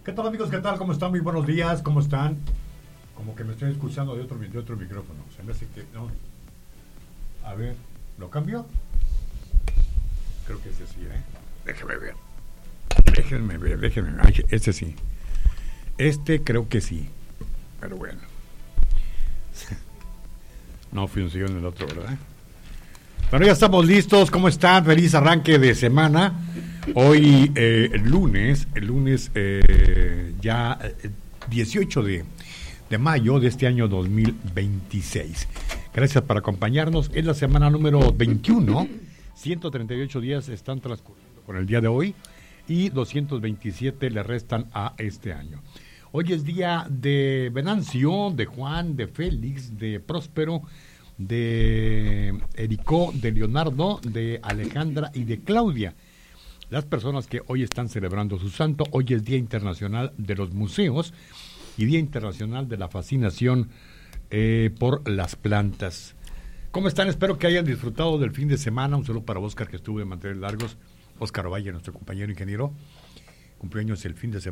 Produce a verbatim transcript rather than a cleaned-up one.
¿Qué tal, amigos? ¿Qué tal? ¿Cómo están? Muy buenos días. ¿Cómo están? Como que me estoy escuchando de otro, de otro micrófono. Se me hace que... No. A ver, ¿lo cambio? Creo que ese sí, ¿eh? Déjeme ver. Déjenme ver, déjenme ver. Ay, este sí. Este creo que sí. Pero bueno. No funciona el otro, ¿verdad? Bueno, ya estamos listos. ¿Cómo están? Feliz arranque de semana. Hoy, eh, el lunes, el lunes eh, ya eh, dieciocho de, de mayo de este año dos mil veintiséis. Gracias por acompañarnos. Es la semana número veintiuno. ciento treinta y ocho días están transcurriendo con el día de hoy y doscientos veintisiete le restan a este año. Hoy es día de Venancio, de Juan, de Félix, de Próspero, de Ericó, de Leonardo, de Alejandra y de Claudia. Las personas que hoy están celebrando su santo. Hoy es Día Internacional de los Museos y Día Internacional de la Fascinación eh, por las plantas. ¿Cómo están? Espero que hayan disfrutado del fin de semana. Un saludo para Oscar, que estuvo de mantener largos. Oscar Ovalle, nuestro compañero ingeniero. Cumpleaños el fin de semana.